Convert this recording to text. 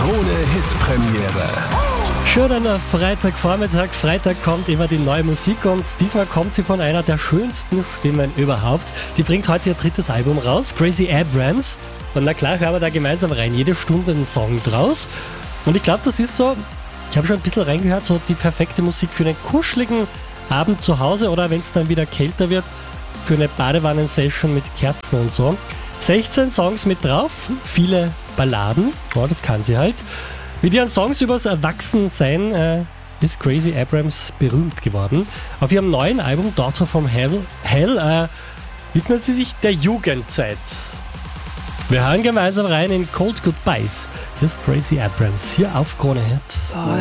Krone-Hit-Premiere. Schöner Freitagvormittag. Freitag kommt immer die neue Musik und diesmal kommt sie von einer der schönsten Stimmen überhaupt. Die bringt heute ihr drittes Album raus, Gracie Abrams. Und na klar, hören wir da gemeinsam rein. Jede Stunde einen Song draus. Und ich glaube, das ist so, ich habe schon ein bisschen reingehört, so die perfekte Musik für einen kuscheligen Abend zu Hause oder wenn es dann wieder kälter wird, für eine Badewannen-Session mit Kerzen und so. 16 Songs mit drauf, viele Balladen, ja, das kann sie halt. Mit ihren Songs übers Erwachsensein ist Gracie Abrams berühmt geworden. Auf ihrem neuen Album Daughter from Hell widmet sie sich der Jugendzeit. Wir hören gemeinsam rein in Cold Goodbyes. Hier ist Gracie Abrams, hier auf Krone Hit.